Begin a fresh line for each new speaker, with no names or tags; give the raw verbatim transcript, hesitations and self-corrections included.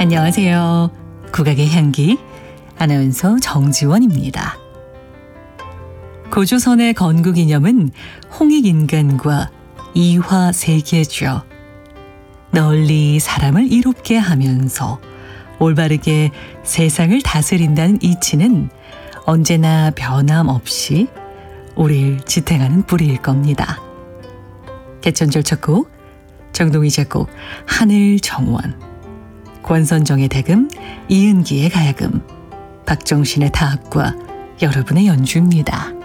안녕하세요. 국악의 향기, 아나운서 정지원입니다. 고조선의 건국이념은 홍익인간과 이화세계죠. 널리 사람을 이롭게 하면서 올바르게 세상을 다스린다는 이치는 언제나 변함없이 우리를 지탱하는 뿌리일 겁니다. 개천절 첫 곡, 정동희 작곡, 하늘정원, 권선정의 대금, 이은기의 가야금, 박정신의 타악과 여러분의 연주입니다.